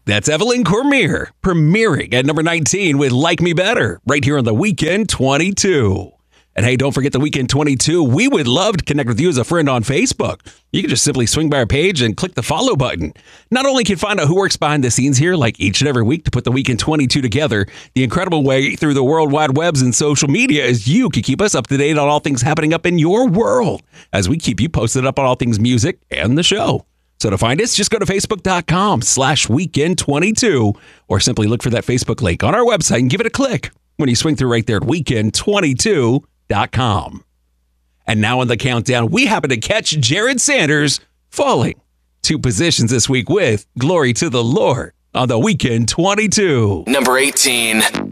That's Evelyn Cormier, premiering at number 19 with Like Me Better, right here on the Weekend 22. And hey, don't forget the Weekend 22. We would love to connect with you as a friend on Facebook. You can just simply swing by our page and click the follow button. Not only can you find out who works behind the scenes here, like each and every week to put the Weekend 22 together, the incredible way through the World Wide Webs and social media is you can keep us up to date on all things happening up in your world as we keep you posted up on all things music and the show. So to find us, just go to facebook.com/weekend22 or simply look for that Facebook link on our website and give it a click when you swing through right there at weekend22.com. And now on the countdown, we happen to catch Jared Sanders falling 2 positions this week with Glory to the Lord on the Weekend 22. Number 18.